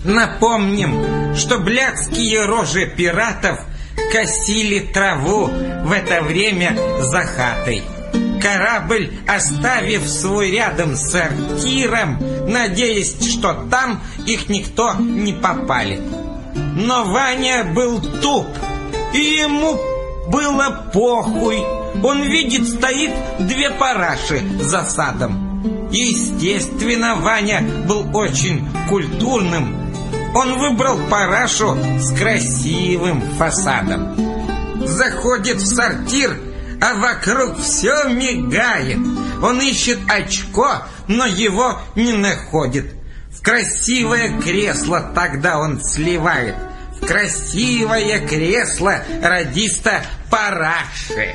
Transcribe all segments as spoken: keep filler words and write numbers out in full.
Напомним, что блядские рожи пиратов косили траву в это время за хатой. Корабль, оставив свой рядом с сортиром, надеясь, что там их никто не попалит. Но Ваня был туп, и ему было похуй. Он видит, стоит две параши за садом. Естественно, Ваня был очень культурным. Он выбрал парашу с красивым фасадом. Заходит в сортир, а вокруг все мигает. Он ищет очко, но его не находит. В красивое кресло тогда он сливает. В красивое кресло радиста параши.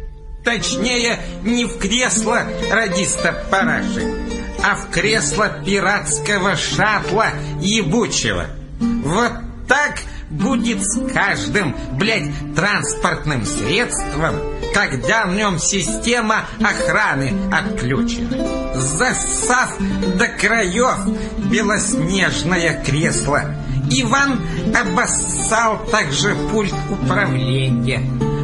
Точнее, не в кресло радиста параши, а в кресло пиратского шаттла ебучего. Вот так будет с каждым, блядь, транспортным средством, когда в нем система охраны отключена. Засав до краев белоснежное кресло, Иван обоссал также пульт управления.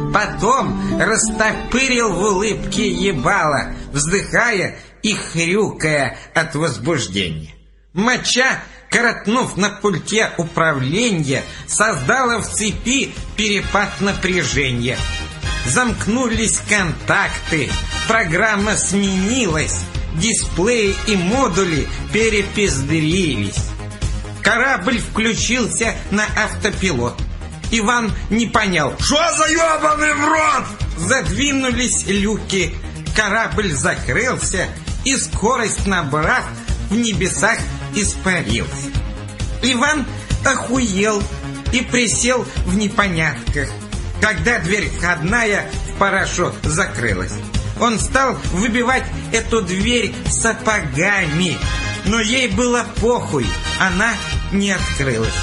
Потом растопырил в улыбке ебало, вздыхая и хрюкая от возбуждения. Моча, коротнув на пульте управления, создала в цепи перепад напряжения. Замкнулись контакты, программа сменилась, дисплеи и модули перепиздрились. Корабль включился на автопилот. Иван не понял. Что за ебаный в рот? Задвинулись люки, корабль закрылся, и скорость набрав, в небесах испарился. Иван охуел и присел в непонятках, когда дверь входная в парашу закрылась. Он стал выбивать эту дверь сапогами, но ей было похуй, она не открылась.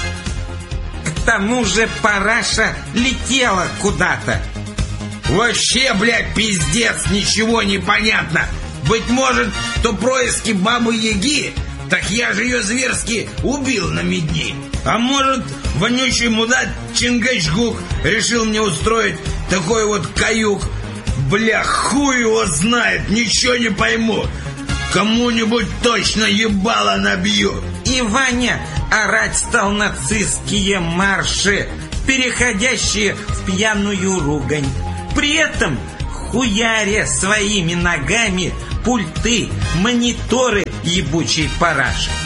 К тому же параша летела куда-то. Вообще, блядь, пиздец, ничего не понятно. Быть может, то происки бабы-яги, так я же ее зверски убил на медни. А может, вонючий мудак Чингачгук решил мне устроить такой вот каюк. Бля, хуй его знает, ничего не пойму. Кому-нибудь точно ебало набью. И Ваня орать стал нацистские марши, переходящие в пьяную ругань. При этом хуяря своими ногами пульты, мониторы ебучей параши.